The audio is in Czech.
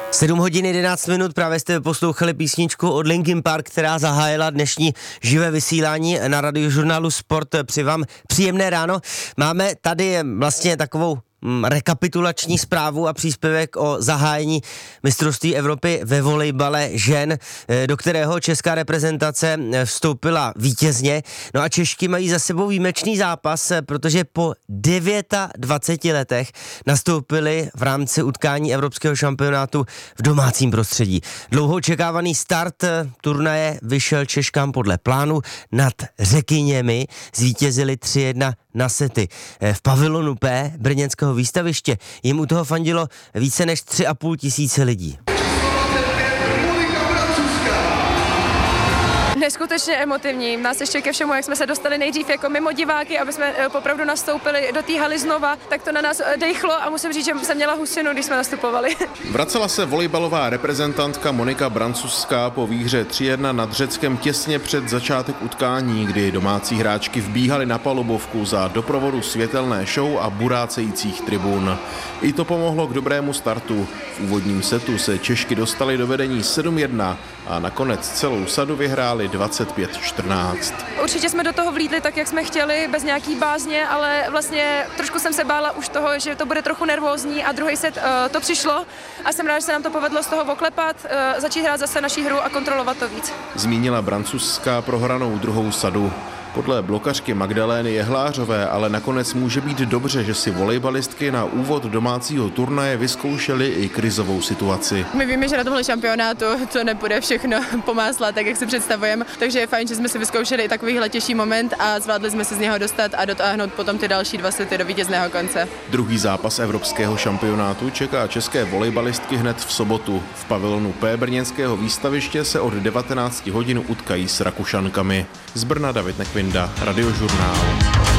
7 hodin 11 minut, právě jste poslouchali písničku od Linkin Park, která zahájila dnešní živé vysílání na Radiožurnálu Sport. Přeji vám příjemné ráno. Máme tady vlastně takovou rekapitulační zprávu a příspěvek o zahájení mistrovství Evropy ve volejbale žen, do kterého česká reprezentace vstoupila vítězně. No a Češky mají za sebou výjimečný zápas, protože po 29 letech nastoupili v rámci utkání evropského šampionátu v domácím prostředí. Dlouho očekávaný start turnaje vyšel Češkám podle plánu. Nad Řekyněmi zvítězili 3-1 na sety. V pavilonu P brněnského výstaviště jim u toho fandilo více než 3,5 tisíce lidí. Neskutečně emotivní. Nás ještě ke všemu, jak jsme se dostali nejdřív jako mimo diváky, aby jsme popravdu nastoupili do té haly znova, tak to na nás dejchlo a musím říct, že jsem měla husinu, když jsme nastupovali. Vracela se volejbalová reprezentantka Monika Brancuská po výhře 3-1 nad Řeckem těsně před začátek utkání, kdy domácí hráčky vbíhaly na palubovku za doprovodu světelné show a burácejících tribun. I to pomohlo k dobrému startu. V úvodním setu se Češky dostali do vedení 7-1 a nakonec celou sadu vyhráli 25-14. Určitě jsme do toho vlídli tak, jak jsme chtěli, bez nějaký bázně, ale vlastně trošku jsem se bála už toho, že to bude trochu nervózní a druhý set to přišlo a jsem ráda, že se nám to povedlo z toho oklepat, začít hrát zase naší hru a kontrolovat to víc. Zmínila Brancuská prohranou druhou sadu. Podle blokařky Magdalény Jehlářové ale nakonec může být dobře, že si volejbalistky na úvod domácího turnaje vyzkoušely i krizovou situaci. My víme, že na tomhle šampionátu to nepůjde všechno pomáslat, tak jak si představujeme, takže je fajn, že jsme si vyzkoušeli i takovýhle těžší moment a zvládli jsme se z něho dostat a dotáhnout potom ty další 2 sety do vítězného konce. Druhý zápas evropského šampionátu čeká české volejbalistky hned v sobotu. V pavilonu P brněnského výstaviště se od 19 hodin utkají s Rakušankami. Z Brna David Nekvinda, Radiožurnál.